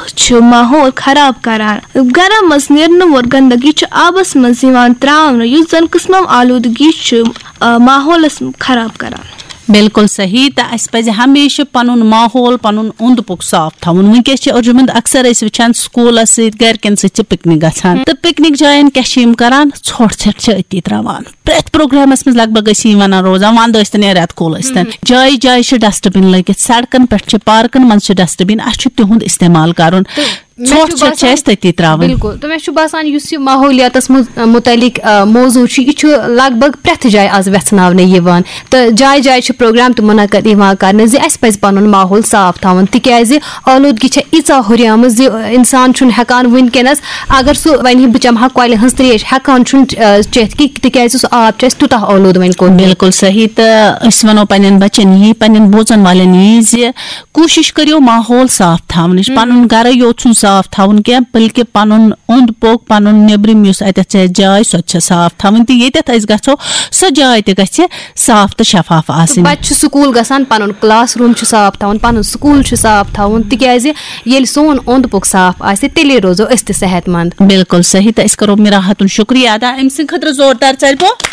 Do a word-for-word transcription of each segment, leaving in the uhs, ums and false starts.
چھُ ماحول خراب کران. گرن منٛز نیرنہٕ وول گنٛدگی چھُ آبس منٛز یِوان تراونہٕ یُس زن قٕسمو آلوٗدگی چھُ ماحولس خراب کران. بالکل صحیح. تہٕ اَسہِ پَزِ ہمیشہِ پَنُن ماحول پَنُن اوٚنٛد پوٚک صاف تھاوُن. وٕنکیٚس چھِ أرجُمنٛد اَکثر أسۍ وٕچھان سکوٗلَس سۭتۍ گرِکٮ۪ن سۭتۍ چھِ پِکنِک گژھان تہٕ پِکنِک جاین کیاہ چھِ یِم کران ژھۄٹھ ژھٮ۪ٹھ چھِ أتی تراوان. پرٮ۪تھ پروگرامَس منٛز لگ بگ ٲسۍ یی وَنان روزان وَندٕ ٲسۍتن یا رٮ۪تہٕ کول ٲسۍتن. جایہِ جایہِ چھِ ڈسٹبِن لٲگِتھ سڑکن پٮ۪ٹھ چھِ پارکن منٛز چھِ ڈسٹبِن. اَسہِ چھُ تِہُنٛد اِستعمال کَرُن. ژھۄٹھ ژھٮ۪ٹھ چھِ اَسہِ تٔتی تراوٕنۍ. بِلکُل. تہٕ مےٚ چھُ باسان یُس یہِ ماحولیاتس مُتعلق موضوٗع چھُ یہِ چھُ لگ بگ پرٮ۪تھ جایہِ آز ویژھناونہٕ یِوان تہٕ جایہِ جایہِ چھِ پروگرام تہِ مُنعقد یِوان کرنہٕ زِ اَسہِ پَزِ پَنُن ماحول صاف تھاوُن تِکیازِ آلوٗدگی چھےٚ ییٖژاہ ہُریمٕژ زِ اِنسان چھُنہٕ ہٮ۪کان وٕنکیٚنس اگر سُہ وَنہِ بہٕ چَمہٕ ہا کۄلہِ ہٕنٛز تریش ہٮ۪کان چھُنہٕ چٮ۪تھ کینٛہہ تِکیازِ سُہ آب چھُ اَسہِ تیوٗتاہ آلوٗد وۄنۍ کوٚرمُت. بِلکُل صحیح. تہٕ أسۍ وَنو پنٕنٮ۪ن بَچن یی پنٕنٮ۪ن بوزن والٮ۪ن یی زِ کوٗشِش کٔرِو ماحول صاف تھاونٕچ. پَنُن گرٕ یوت چھُنہٕ صاف تھاوُن کیٚنٛہہ بٔلکہِ پَنُن اوٚنٛد پوٚک پَنُن نیٚبرِم یُس اَتٮ۪تھ چھِ اَسہِ جاے سۄ تہِ چھےٚ صاف تھاوٕنۍ تہٕ ییٚتٮ۪تھ أسۍ گژھو سۄ جاے تہِ گژھِ صاف تہٕ شفاف آسٕنۍ. بَچہٕ چھُ سکوٗل گژھان پَنُن کلاس روٗم چھُ صاف تھاوُن پَنُن سکوٗل چھُ صاف تھاوُن تِکیازِ ییٚلہِ سون اوٚنٛد پوٚک صاف آسہِ تیٚلے روزو أسۍ تہِ صحت منٛد. بِلکُل صحیح. تہٕ أسۍ کَرو مِراحتُن شُکریہ ادا أمۍ سٕنٛدِ خٲطرٕ زوردار ژَرِ پوٚو.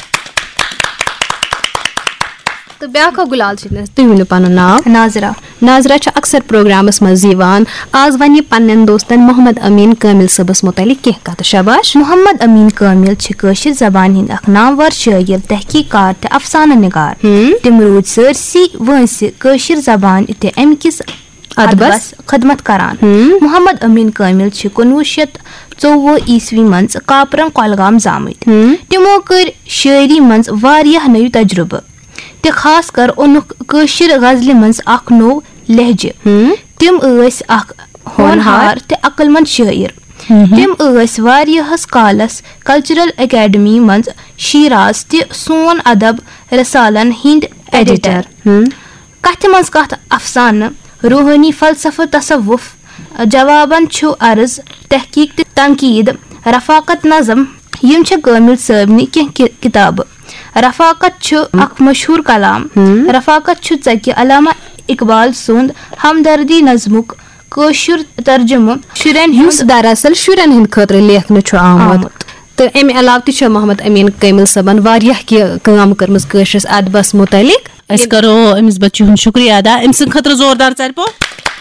تہٕ بیاکھ اکھ گُلال چھِ تُہۍ ؤنِو پَنُن ناو. ناظرا. ناظرا چھِ اکثر پروگرامس منٛز یِوان. آز وَنہِ یہِ پنٕنٮ۪ن دوستن محمد امیٖن کٲمِل صٲبس مُتعلِق کینٛہہ کَتھٕ. شاباش. محمد امیٖن کٲمِل چھِ کٲشِر زبانہِ ہٕنٛدۍ اکھ نامور شٲعر تحقیٖقات تہٕ افسانہٕ نِگار. تِم روٗدۍ سٲرسٕے وٲنٛسہِ کٲشِر زبانہِ تہِ اَمہِ کِس ادبس خدمت کران. محمد امیٖن کٲمِل چھِ کُنوُہ شیٚتھ ژوٚوُہ عیسوی منٛز کاپرم کۄلگام زامٕتۍ. تِمو کٔرۍ شٲعری منٛز واریاہ نٔوۍ تجرُبہٕ تہٕ خاص کر اوٚنُکھ کٲشِر غزلہِ منٛز اکھ نوٚو لہجہِ. تِم ٲسۍ اکھ ہونہار تہٕ عقل منٛد شٲعر. تِم ٲسۍ واریاہس کالس کلچرل اکیڈمی منٛز شیراز تہِ سون ادب رسالن ہٕنٛدۍ ایڈیٹر. کتھِ منٛز کتھ افسانہٕ روحٲنی فلسفہٕ تصوُف جوابن چھُ عرض تحقیٖق تہٕ تنقیٖد رفاقت نظم یِم چھِ کٲمِل صٲبنہِ کینٛہہ کِتابہٕ. رفاقت چھُ اکھ مشہوٗر کلام. رفاقت چھُ ژکہِ علامہ اقبال سُنٛد ہمدردی نظمُک کٲشُر ترجمہٕ شُرٮ۪ن یُس دراصل شُرٮ۪ن ہٕنٛدِ خٲطرٕ لیکھنہٕ چھُ آمُت. تہٕ اَمہِ علاوٕ تہِ چھُ محمد امیٖن کٲمِل صٲبن واریاہ کینٛہہ کٲم کٔرمٕژ کٲشرِس ادبس مُتعلِق. أسۍ کرو أمِس بچی ہُنٛد شُکریہ ادا أمۍ سٕنٛدِ خٲطرٕ زوردار ژَرِ پوٚو.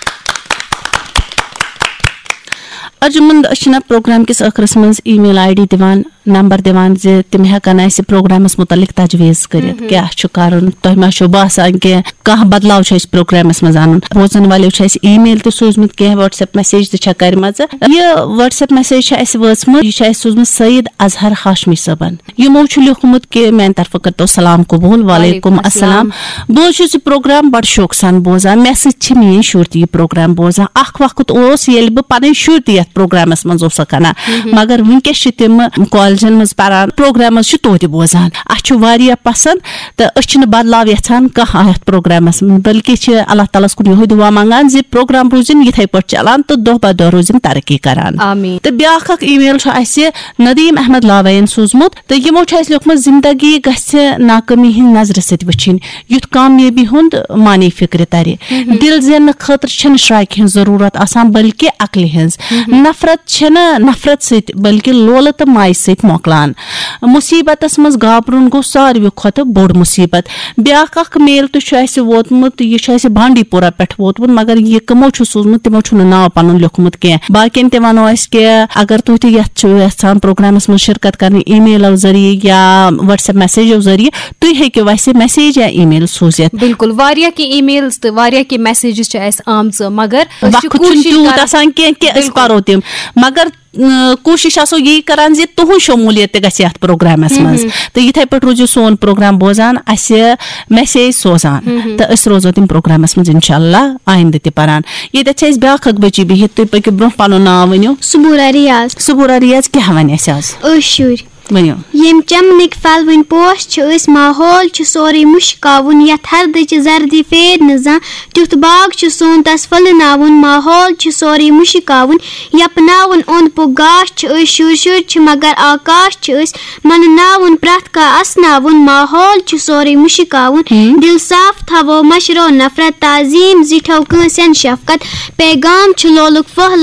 ارجُمنٛد أسۍ چھِنہ پروگرام کِس ٲخرس منٛز ای میل آی ڈی دِوان نمبر دِوان زِ تِم ہٮ۪کن اَسہِ پروگرامس مُتعلِق تجویٖز کٔرِتھ کیاہ چھُ کرُن. تۄہہِ ما چھُو باسان کہِ کانٛہہ بدلاو چھُ اَسہِ پروگرامس منٛز اَنُن. بوزن والیو چھِ اَسہِ ای میل تہِ سوٗزمٕتۍ کینٛہہ وٹس ایپ میسیج تہِ چھےٚ کَرِمَژٕ. یہِ وٹس ایپ میسیج چھےٚ اَسہِ وٲژمٕژ یہِ چھِ اَسہِ سوٗزمٕژ سعید اظہر ہاشمی صٲبن. یِمو چھُ لیوٗکھمُت کہِ میانہِ طرفہٕ کٔرتو سلام قبوٗل. وعلیکُم اسلام. بہٕ حظ چھُس یہِ پروگرام بڑٕ شوقہٕ سان بوزان. مےٚ سۭتۍ چھِ میٲنۍ شُرۍ تہِ یہِ پروگرام بوزان. اکھ وقت اوس ییٚلہِ بہٕ پنٕنۍ شُرۍ تہِ یتھ پروگرامس منٛز اوسکھ انان مگر وٕنکیٚس چھِ تِم کالجن منٛز پران پروگرامز چھِ توتہِ بوزان. اَسہِ چھُ واریاہ پسنٛد تہٕ أسۍ چھِنہٕ بدلاو یژھان کانٛہہ یتھ پروگرامس منٛز بلکہِ چھِ اللہ تعالیٰ ہس کُن یِہوے دُعا منٛگان زِ پروگرام روٗزِنۍ یِتھٕے پٲٹھۍ چلان تہٕ دۄہ پتہٕ دۄہ روٗزِنۍ ترقی کران. تہٕ بیاکھ اکھ ای میل چھُ اَسہِ ندیٖم احمد لاوین سوٗزمُت تہٕ یِمو چھُ اَسہِ لیوٗکھمُت زندگی گژھِ ناکٲمی ہٕنٛدۍ نظرِ سۭتۍ وٕچھِنۍ یُتھ کامیٲبی ہُنٛد معنی فِکرِ ترِ. دِل زیننہٕ خٲطرٕ چھنہٕ شراکہِ ہٕنٛز ضروٗرت آسان بلکہِ عقلہِ ہٕنٛز. نفرت چھنہٕ نفرت سۭتۍ بلکہِ لولہٕ تہٕ مایہِ سۭتۍ مۄکلان. مُصیبتس منٛز گابرُن گوٚو ساروٕے کھۄتہٕ بوٚڑ مُصیبت. بیاکھ اکھ میل تہِ چھُ اَسہِ ووتمُت یہِ چھُ اَسہِ بانڈی پورہ پٮ۪ٹھ ووتمُت مگر یہِ کٕمو چھُ سوٗزمُت تِمو چھُنہٕ ناو پنُن لیوٗکھمُت کینٛہہ. باقین تہِ ونو أسۍ کہِ اگر تُہۍ تہِ یتھ چھِو یژھان پروگرامس منٛز شرکت کرنہِ ای میلو ذٔریعہٕ یا وٹس ایپ میسیجو ذٔریعہٕ تُہۍ ہیٚکِو اَسہِ میسیج یا ای میل سوٗزِتھ. بِلکُل واریاہ کینٛہہ ای میلٕز تہٕ واریاہ کینٛہہ میسیجز چھِ اَسہِ آمژٕ مگر وقت چھُنہٕ تیوٗت آسان کینٛہہ کہِ أسۍ پرو تِم مگر کوٗشِش آسو یی کران زِ تُہنٛز شموٗلیت تہِ گژھِ یتھ پروگرامس منٛز تہٕ یِتھٕے پٲٹھۍ روٗزِو سون پروگرام بوزان اَسہِ میسیج سوزان تہٕ أسۍ روزو تِم پروگرامس منٛز انشاء اللہ آیندٕ تہِ پران. ییٚتٮ۪تھ چھِ أسۍ بیاکھ اکھ بٔچی بِہِتھ تُہۍ پٔکِو برونٛہہ. پنُن ناو ؤنِو. صبوٗرا ریاض. صبوٗرا ریاض کیٛاہ وَنہِ اَسہِ آز؟ أسۍ شُرۍ ؤنِو. ییٚمہِ چمنٕکۍ پھلوٕنۍ پوش چھِ أسۍ ماحول چھُ سورُے مُشکاوُن یتھ ہردٕچہِ زردی پھیرِ نہٕ زانٛہہ تیُتھ باغ چھُ سون تس پھٔلناوُن ماحول چھُ سورُے مُشکاوُن یپناوُن اوٚنٛد پوٚک گاش چھِ أسۍ شُرۍ شُرۍ چھِ مگر آکاش چھِ أسۍ منناوُن پرٛٮ۪تھ کانٛہہ اسناوُن ماحول چھُ سورُے مُشکاوُن دِل صاف تھاوو مشرو نفرت تعظیٖم زِٹھو کٲنٛسہِ شفقت پیغام چھُ لولُک پھٔہلاوُن